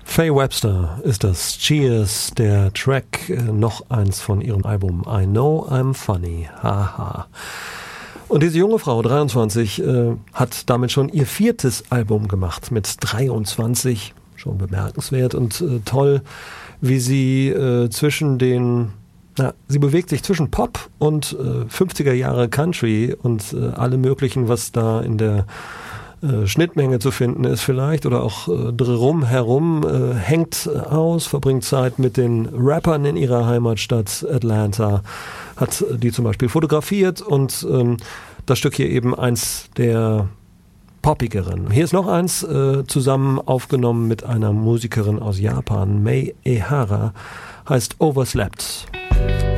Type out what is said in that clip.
Faye Webster ist das. Cheers, der Track, noch eins von ihrem Album I Know I'm Funny. Haha. Und diese junge Frau, 23, hat damit schon ihr 4. Album gemacht mit 23. Schon bemerkenswert und toll, wie sie sie bewegt sich zwischen Pop und 50er Jahre Country und allem möglichen, was da in der Schnittmenge zu finden ist vielleicht oder auch herum, hängt aus, verbringt Zeit mit den Rappern in ihrer Heimatstadt Atlanta, hat die zum Beispiel fotografiert und das Stück hier eben eins der poppigeren. Hier ist noch eins, zusammen aufgenommen mit einer Musikerin aus Japan, Mei Ehara, heißt Overslept.